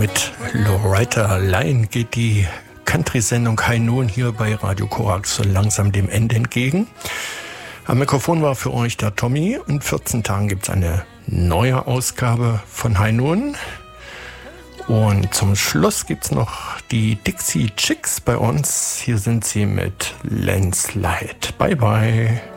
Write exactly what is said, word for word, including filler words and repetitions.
mit Loretta Lynn geht die Country-Sendung High Noon hier bei Radio Korax so langsam dem Ende entgegen. Am Mikrofon war für euch der Tommy. In vierzehn Tagen gibt es eine neue Ausgabe von High Noon. Und zum Schluss gibt es noch die Dixie Chicks bei uns. Hier sind sie mit Landslide. Bye bye.